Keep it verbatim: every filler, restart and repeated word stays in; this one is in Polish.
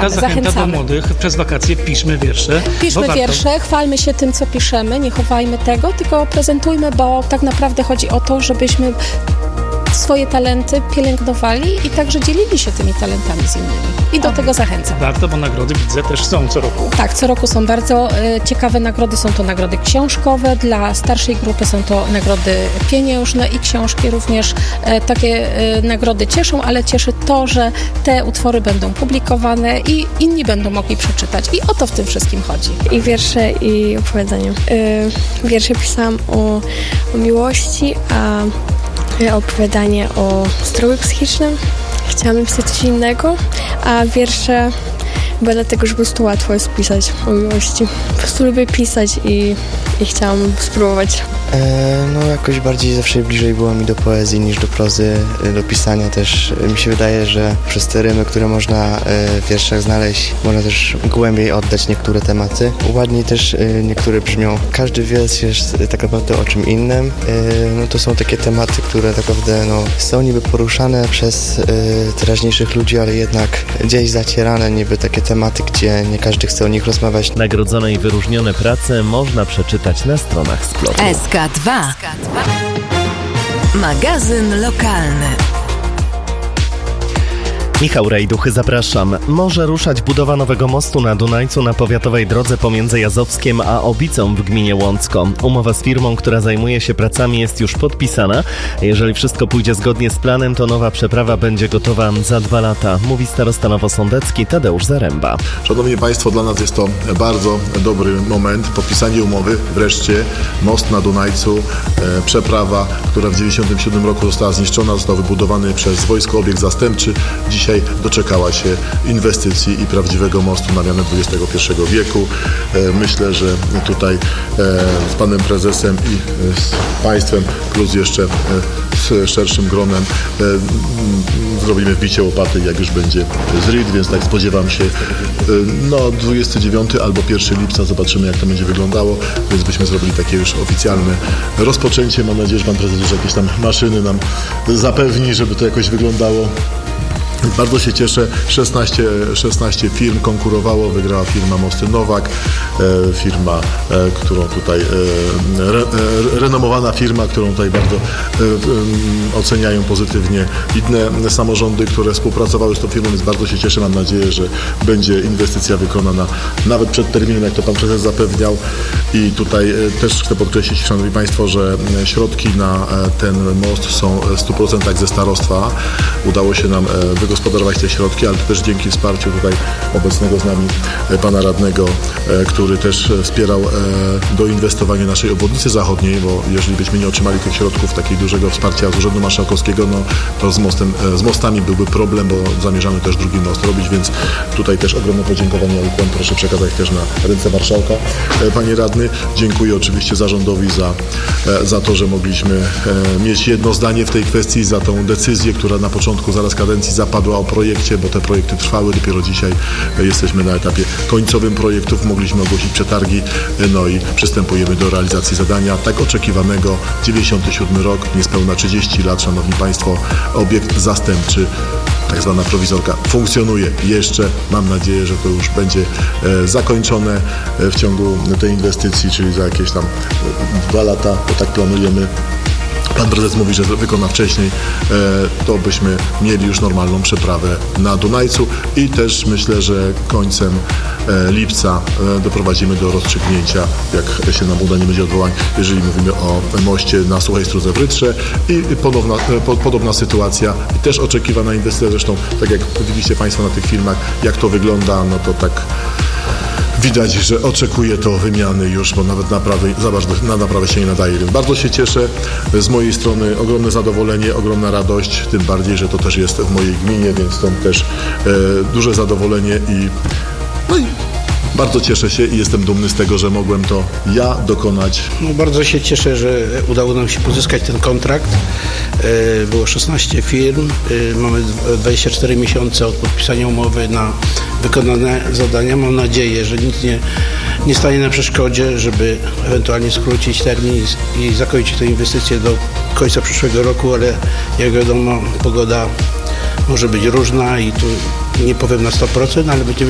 zachęcamy. Taka zachęta zachęcamy. do młodych, przez wakacje piszmy wiersze. Piszmy warto... wiersze, chwalmy się tym, co piszemy, nie chowajmy tego, tylko prezentujmy, bo tak naprawdę chodzi o to, żebyśmy swoje talenty pielęgnowali i także dzielili się tymi talentami z innymi. I do A, tego zachęcam. Warto, bo nagrody widzę też są co roku. Tak, co roku są bardzo y, ciekawe nagrody. Są to nagrody książkowe, dla starszej grupy są to nagrody pieniężne i książki również. Y, takie y, nagrody cieszą, ale cieszy to, że te utwory będą publikowane i inni będą mogli przeczytać. I o to w tym wszystkim chodzi. I wiersze, i opowiadania. Y, wiersze pisałam o, o miłości, a opowiadanie o zdrowiu psychicznym. Chciałam napisać coś innego, a wiersze chyba dlatego, że po prostu łatwo jest pisać o miłości. Po prostu lubię pisać i, i chciałam spróbować. E, no jakoś bardziej zawsze bliżej było mi do poezji niż do prozy, do pisania też. Mi się wydaje, że przez te rymy, które można w wierszach znaleźć, można też głębiej oddać niektóre tematy. Ładniej też niektóre brzmią. Każdy wiersz jest tak naprawdę o czym innym. E, no to są takie tematy, które tak naprawdę no, są niby poruszane przez e, teraźniejszych ludzi, ale jednak gdzieś zacierane niby takie tematy, gdzie nie każdy chce o nich rozmawiać. Nagrodzone i wyróżnione prace można przeczytać na stronach Splotu. S K dwa. Magazyn lokalny. Michał Rejduch, zapraszam. Może ruszać budowa nowego mostu na Dunajcu na powiatowej drodze pomiędzy Jazowskiem a Obicą w gminie Łącko. Umowa z firmą, która zajmuje się pracami, jest już podpisana. Jeżeli wszystko pójdzie zgodnie z planem, to nowa przeprawa będzie gotowa za dwa lata, mówi starosta nowosądecki Tadeusz Zaręba. Szanowni Państwo, dla nas jest to bardzo dobry moment. Podpisanie umowy, wreszcie most na Dunajcu, e, przeprawa, która w dziewięćdziesiątym siódmym roku została zniszczona, został wybudowany przez wojsko obiekt zastępczy. Dzisiaj doczekała się inwestycji i prawdziwego mostu na mianę dwudziestego pierwszego wieku. Myślę, że tutaj z panem prezesem i z państwem, plus jeszcze z szerszym gronem zrobimy wbicie łopaty, jak już będzie z R I D, więc tak spodziewam się no dwudziestego dziewiątego albo pierwszego lipca, zobaczymy jak to będzie wyglądało, więc byśmy zrobili takie już oficjalne rozpoczęcie. Mam nadzieję, że pan prezes już jakieś tam maszyny nam zapewni, żeby to jakoś wyglądało. Bardzo się cieszę, szesnaście, szesnaście firm konkurowało, wygrała firma Mosty Nowak, e, firma, e, którą tutaj, e, re, e, renomowana firma, którą tutaj bardzo e, e, oceniają pozytywnie inne samorządy, które współpracowały z tą firmą, więc bardzo się cieszę, mam nadzieję, że będzie inwestycja wykonana nawet przed terminem, jak to pan prezes zapewniał. I tutaj e, też chcę podkreślić, szanowni państwo, że środki na e, ten most są w stu procentach ze starostwa. Udało się nam e, gospodarować te środki, ale to też dzięki wsparciu tutaj obecnego z nami pana radnego, który też wspierał doinwestowanie naszej obwodnicy zachodniej, bo jeżeli byśmy nie otrzymali tych środków, takiego dużego wsparcia z Urzędu Marszałkowskiego, no to z, mostem, z mostami byłby problem, bo zamierzamy też drugi most robić, więc tutaj też ogromne podziękowania i ukłon proszę przekazać też na ręce marszałka. Panie radny, dziękuję oczywiście zarządowi za, za to, że mogliśmy mieć jedno zdanie w tej kwestii, za tą decyzję, która na początku zaraz kadencji zapadła o projekcie, bo te projekty trwały. Dopiero dzisiaj jesteśmy na etapie końcowym projektów. Mogliśmy ogłosić przetargi, no i przystępujemy do realizacji zadania tak oczekiwanego. dziewięćdziesiąty siódmy rok, niespełna trzydzieści lat, szanowni państwo, obiekt zastępczy, tak zwana prowizorka, funkcjonuje jeszcze. Mam nadzieję, że to już będzie e, zakończone e, w ciągu tej inwestycji, czyli za jakieś tam e, dwa lata, bo tak planujemy. Pan prezes mówi, że wykona wcześniej, to byśmy mieli już normalną przeprawę na Dunajcu i też myślę, że końcem lipca doprowadzimy do rozstrzygnięcia, jak się nam uda, nie będzie odwołań, jeżeli mówimy o moście na Suchej Strudze w Rytrze i podobna, podobna sytuacja i też oczekiwana inwestycja, zresztą tak jak widzicie państwo na tych filmach, jak to wygląda, no to tak widać, że oczekuje to wymiany już, bo nawet naprawy, zobacz, na naprawę się nie nadaje. Więc bardzo się cieszę. Z mojej strony ogromne zadowolenie, ogromna radość, tym bardziej, że to też jest w mojej gminie, więc stąd też e, duże zadowolenie i, no i bardzo cieszę się i jestem dumny z tego, że mogłem to ja dokonać. No, bardzo się cieszę, że udało nam się pozyskać ten kontrakt. Było szesnaście firm, mamy dwadzieścia cztery miesiące od podpisania umowy na wykonane zadania. Mam nadzieję, że nic nie, nie stanie na przeszkodzie, żeby ewentualnie skrócić termin i zakończyć tę inwestycję do końca przyszłego roku, ale jak wiadomo, pogoda może być różna i tu nie powiem na sto procent, ale będziemy